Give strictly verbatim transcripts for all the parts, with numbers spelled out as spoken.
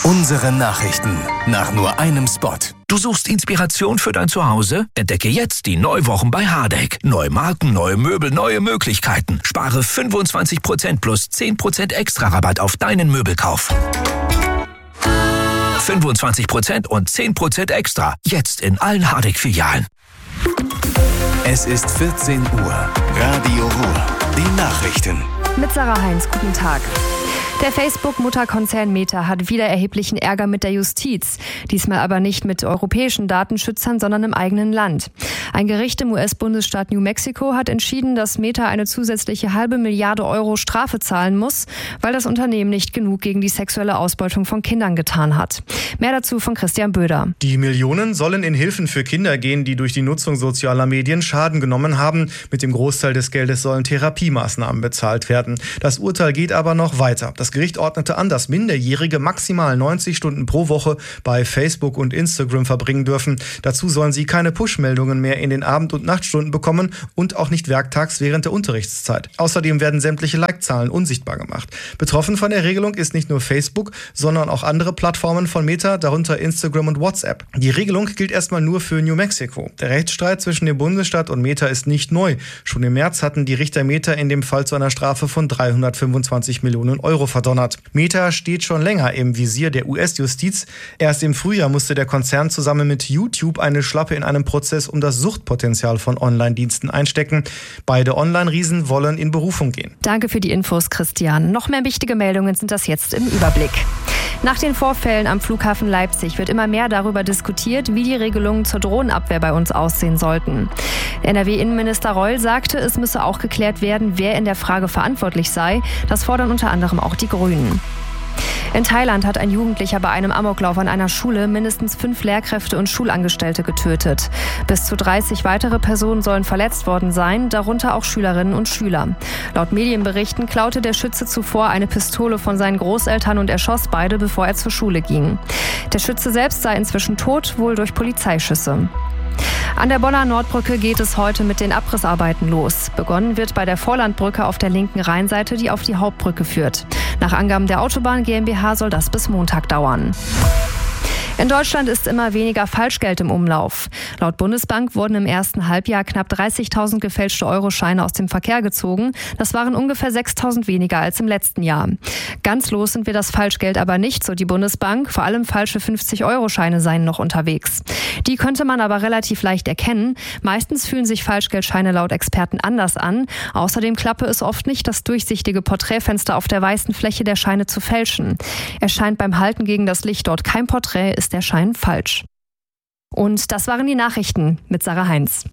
Unsere Nachrichten nach nur einem Spot. Du suchst Inspiration für dein Zuhause? Entdecke jetzt die Neuwochen bei Hardegg. Neue Marken, neue Möbel, neue Möglichkeiten. Spare fünfundzwanzig Prozent plus zehn Prozent extra Rabatt auf deinen Möbelkauf. fünfundzwanzig Prozent und zehn Prozent extra. Jetzt in allen Hardegg-Filialen. Es ist vierzehn Uhr. Radio Ruhr. Die Nachrichten. Mit Sarah Heinz, guten Tag. Der Facebook-Mutterkonzern Meta hat wieder erheblichen Ärger mit der Justiz. Diesmal aber nicht mit europäischen Datenschützern, sondern im eigenen Land. Ein Gericht im U S-Bundesstaat New Mexico hat entschieden, dass Meta eine zusätzliche halbe Milliarde Euro Strafe zahlen muss, weil das Unternehmen nicht genug gegen die sexuelle Ausbeutung von Kindern getan hat. Mehr dazu von Christian Böder. Die Millionen sollen in Hilfen für Kinder gehen, die durch die Nutzung sozialer Medien Schaden genommen haben. Mit dem Großteil des Geldes sollen Therapiemaßnahmen bezahlt werden. Das Urteil geht aber noch weiter. Das Gericht ordnete an, dass Minderjährige maximal neunzig Stunden pro Woche bei Facebook und Instagram verbringen dürfen. Dazu sollen sie keine Push-Meldungen mehr in den Abend- und Nachtstunden bekommen und auch nicht werktags während der Unterrichtszeit. Außerdem werden sämtliche Like-Zahlen unsichtbar gemacht. Betroffen von der Regelung ist nicht nur Facebook, sondern auch andere Plattformen von Meta, darunter Instagram und WhatsApp. Die Regelung gilt erstmal nur für New Mexico. Der Rechtsstreit zwischen dem Bundesstaat und Meta ist nicht neu. Schon im März hatten die Richter Meta in dem Fall zu einer Strafe von dreihundertfünfundzwanzig Millionen Euro verdonnert. Meta steht schon länger im Visier der U S-Justiz. Erst im Frühjahr musste der Konzern zusammen mit YouTube eine Schlappe in einem Prozess um das Suchtpotenzial von Online-Diensten einstecken. Beide Online-Riesen wollen in Berufung gehen. Danke für die Infos, Christian. Noch mehr wichtige Meldungen sind das jetzt im Überblick. Nach den Vorfällen am Flughafen Leipzig wird immer mehr darüber diskutiert, wie die Regelungen zur Drohnenabwehr bei uns aussehen sollten. N R W-Innenminister Reul sagte, es müsse auch geklärt werden, wer in der Frage verantwortlich sei. Das fordern unter anderem auch die Grünen. In Thailand hat ein Jugendlicher bei einem Amoklauf an einer Schule mindestens fünf Lehrkräfte und Schulangestellte getötet. Bis zu dreißig weitere Personen sollen verletzt worden sein, darunter auch Schülerinnen und Schüler. Laut Medienberichten klaute der Schütze zuvor eine Pistole von seinen Großeltern und erschoss beide, bevor er zur Schule ging. Der Schütze selbst sei inzwischen tot, wohl durch Polizeischüsse. An der Bonner Nordbrücke geht es heute mit den Abrissarbeiten los. Begonnen wird bei der Vorlandbrücke auf der linken Rheinseite, die auf die Hauptbrücke führt. Nach Angaben der Autobahn GmbH soll das bis Montag dauern. In Deutschland ist immer weniger Falschgeld im Umlauf. Laut Bundesbank wurden im ersten Halbjahr knapp dreißigtausend gefälschte Euroscheine aus dem Verkehr gezogen. Das waren ungefähr sechstausend weniger als im letzten Jahr. Ganz los sind wir das Falschgeld aber nicht, so die Bundesbank. Vor allem falsche fünfzig-Euro-Scheine seien noch unterwegs. Die könnte man aber relativ leicht erkennen. Meistens fühlen sich Falschgeldscheine laut Experten anders an. Außerdem klappe es oft nicht, das durchsichtige Porträtfenster auf der weißen Fläche der Scheine zu fälschen. Erscheint beim Halten gegen das Licht dort kein Porträt, ist der Schein falsch. Und das waren die Nachrichten mit Sarah Heinz.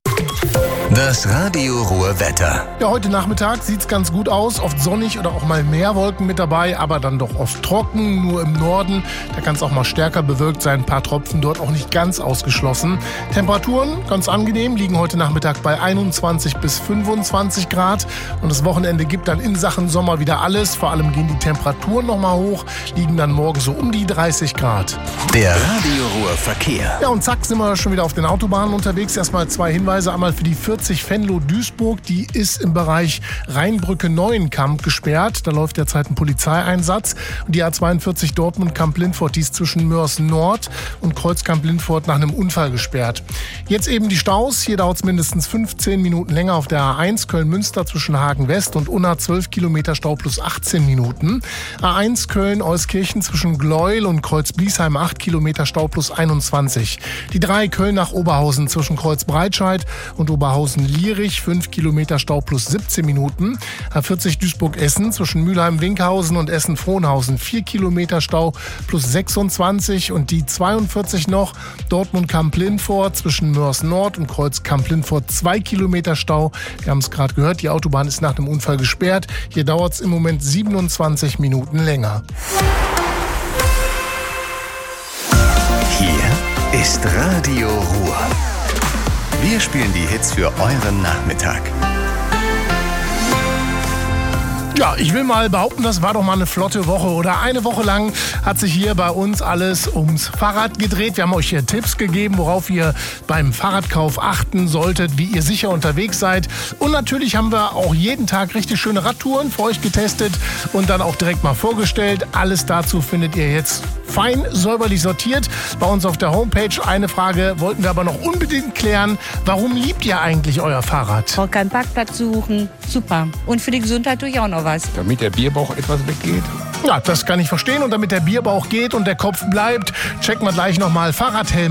Das Radio Ruhr Wetter. Ja, heute Nachmittag sieht es ganz gut aus. Oft sonnig oder auch mal mehr Wolken mit dabei, aber dann doch oft trocken. Nur im Norden, da kann es auch mal stärker bewölkt sein. Ein paar Tropfen dort auch nicht ganz ausgeschlossen. Temperaturen, ganz angenehm, liegen heute Nachmittag bei einundzwanzig bis fünfundzwanzig Grad. Und das Wochenende gibt dann in Sachen Sommer wieder alles. Vor allem gehen die Temperaturen noch mal hoch, liegen dann morgen so um die dreißig Grad. Der Radio Ruhr Verkehr. Ja, und zack, sind wir schon wieder auf den Autobahnen unterwegs. Erstmal zwei Hinweise. Einmal für die vierzig Venlo-Duisburg. Die ist im Bereich Rheinbrücke-Neuenkamp gesperrt. Da läuft derzeit ein Polizeieinsatz. Und die A zweiundvierzig Dortmund-Kamp-Lindfort, die ist zwischen Mörs Nord und Kreuzkamp-Lindfort nach einem Unfall gesperrt. Jetzt eben die Staus. Hier dauert es mindestens fünfzehn Minuten länger auf der A eins Köln-Münster zwischen Hagen-West und Unna, zwölf Kilometer Stau plus achtzehn Minuten. A eins Köln-Euskirchen zwischen Gleuel und Kreuz-Bliesheim, acht Kilometer Stau plus einundzwanzig. Die drei Köln nach Oberhausen zwischen Kreuz-Breitscheid und Oberhausen-Lierich, fünf Kilometer Stau plus siebzehn Minuten. A vierzig Duisburg-Essen zwischen Mülheim-Winkhausen und Essen-Frohnhausen, vier Kilometer Stau plus sechsundzwanzig. Und die zweiundvierzig noch, Dortmund-Kamp-Lindfort zwischen Mörs Nord und Kreuz-Kamp-Lindfort, zwei Kilometer Stau. Wir haben es gerade gehört, die Autobahn ist nach dem Unfall gesperrt. Hier dauert es im Moment siebenundzwanzig Minuten länger. Hier ist Radio Ruhr. Wir spielen die Hits für euren Nachmittag. Ja, ich will mal behaupten, das war doch mal eine flotte Woche. Oder eine Woche lang hat sich hier bei uns alles ums Fahrrad gedreht. Wir haben euch hier Tipps gegeben, worauf ihr beim Fahrradkauf achten solltet, wie ihr sicher unterwegs seid. Und natürlich haben wir auch jeden Tag richtig schöne Radtouren für euch getestet und dann auch direkt mal vorgestellt. Alles dazu findet ihr jetzt fein säuberlich sortiert bei uns auf der Homepage. Eine Frage wollten wir aber noch unbedingt klären. Warum liebt ihr eigentlich euer Fahrrad? Braucht keinen Parkplatz suchen. Super. Und für die Gesundheit tue ich auch noch was. Damit der Bierbauch etwas weggeht. Ja, das kann ich verstehen. Und damit der Bierbauch geht und der Kopf bleibt, checken wir gleich nochmal Fahrradhelm